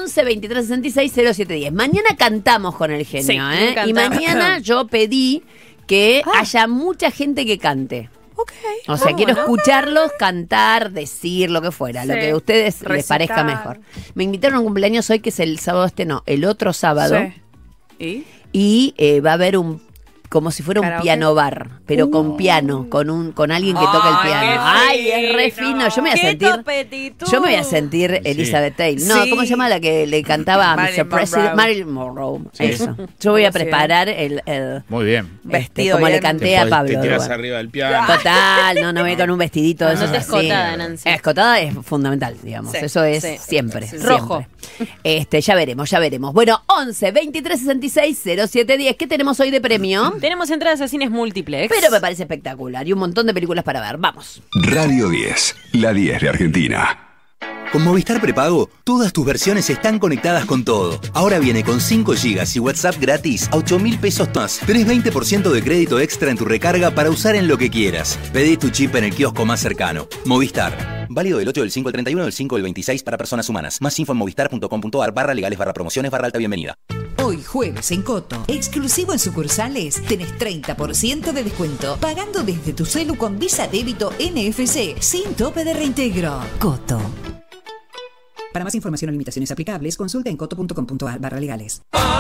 11 23 66 0710. Mañana cantamos con el genio, Sí, ¿eh? me Y encanta. mañana yo pedí que haya mucha gente que cante. Ok. O sea, quiero bueno. escucharlos cantar, decir, lo que fuera, lo Sí. que a ustedes les Recitar. parezca mejor. Me invitaron a un cumpleaños hoy, que es el sábado el otro sábado. Sí. ¿Y? Y va a haber como si fuera un ¿Karaoke? piano bar, pero con piano, con alguien que toque el Ay, piano. qué Ay, es re fino. fino. Yo me voy a sentir Elizabeth Taylor. No, Sí. ¿cómo se llama la que le cantaba a Marilyn Mr. President? Monroe. Marilyn Monroe. Sí. Eso. Yo voy a Sí. preparar el Muy bien. Vestido como le bien. canté a Pablo. Te tiras Duarte. arriba del piano. Total, no voy con un vestidito de No esos te así. escotada, Nancy. Escotada es fundamental, digamos. Sí, Eso es sí. siempre. Sí. siempre. Rojo. Ya veremos. Bueno, 11 23 66 0710. ¿Qué tenemos hoy de premio? Tenemos entradas a cines multiplex. Pero me parece espectacular y un montón de películas para ver. Vamos. Radio 10, la 10 de Argentina. Con Movistar Prepago, todas tus versiones están conectadas con todo. Ahora viene con 5 GB y WhatsApp gratis a 8.000 pesos más. Tenés 20% de crédito extra en tu recarga para usar en lo que quieras. Pedí tu chip en el kiosco más cercano. Movistar. Válido del 8 del 5 al 31 del 5 del 26 para personas humanas. Más info en movistar.com.ar/legales/promociones/alta bienvenida. Hoy jueves en Coto, exclusivo en sucursales, tenés 30% de descuento, pagando desde tu celu con Visa Débito NFC, sin tope de reintegro. Coto. Para más información o limitaciones aplicables, consulta en coto.com.ar/legales.